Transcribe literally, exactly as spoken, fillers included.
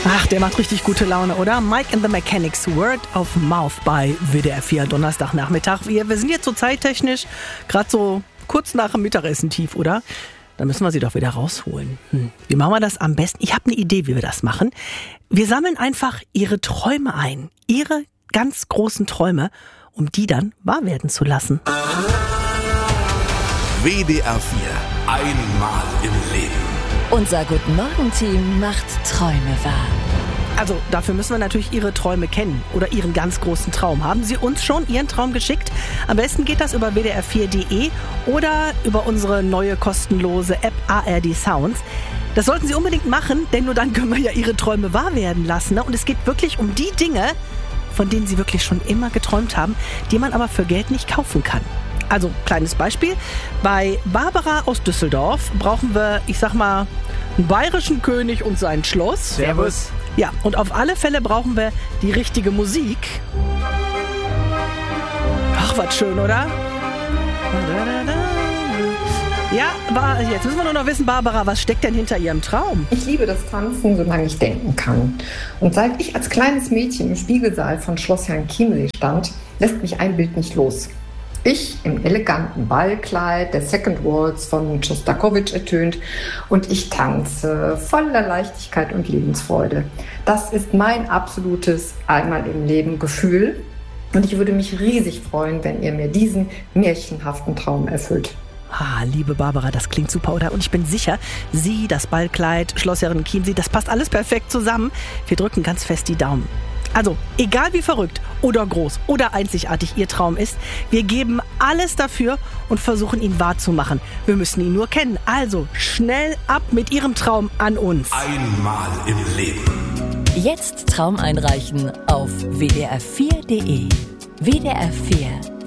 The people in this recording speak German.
Ach, der macht richtig gute Laune, oder? Mike and the Mechanics, Word of Mouth bei W D R vier, Donnerstagnachmittag. Wir, wir sind jetzt so zeittechnisch gerade so kurz nach dem Mittagessen tief, oder? Da müssen wir sie doch wieder rausholen. Hm. Wie machen wir das am besten? Ich habe eine Idee, wie wir das machen. Wir sammeln einfach ihre Träume ein. Ihre ganz großen Träume, um die dann wahr werden zu lassen. W D R vier. Einmal im Leben. Unser Guten-Morgen-Team macht Träume wahr. Also dafür müssen wir natürlich Ihre Träume kennen oder Ihren ganz großen Traum. Haben Sie uns schon Ihren Traum geschickt? Am besten geht das über w d r vier punkt d e oder über unsere neue kostenlose App A R D Sounds. Das sollten Sie unbedingt machen, denn nur dann können wir ja Ihre Träume wahr werden lassen. Ne? Und es geht wirklich um die Dinge, von denen Sie wirklich schon immer geträumt haben, die man aber für Geld nicht kaufen kann. Also, kleines Beispiel. Bei Barbara aus Düsseldorf brauchen wir, ich sag mal, einen bayerischen König und sein Schloss. Servus. Ja, und auf alle Fälle brauchen wir die richtige Musik. Ach, was schön, oder? Ja, aber jetzt müssen wir nur noch wissen, Barbara, was steckt denn hinter Ihrem Traum? Ich liebe das Tanzen, solange ich denken kann. Und seit ich als kleines Mädchen im Spiegelsaal von Schloss Herrenchiemsee stand, lässt mich ein Bild nicht los. Ich im eleganten Ballkleid, der Second Waltz von Schostakowitsch ertönt und ich tanze voller Leichtigkeit und Lebensfreude. Das ist mein absolutes Einmal im Leben Gefühl und ich würde mich riesig freuen, wenn ihr mir diesen märchenhaften Traum erfüllt. Ah, liebe Barbara, das klingt super, oder? Und ich bin sicher, Sie, das Ballkleid, Schloss Herrenchiemsee, das passt alles perfekt zusammen. Wir drücken ganz fest die Daumen. Also, egal wie verrückt oder groß oder einzigartig Ihr Traum ist, wir geben alles dafür und versuchen, ihn wahrzumachen. Wir müssen ihn nur kennen. Also, schnell ab mit Ihrem Traum an uns. Einmal im Leben. Jetzt Traum einreichen auf w d r vier punkt d e. W D R vier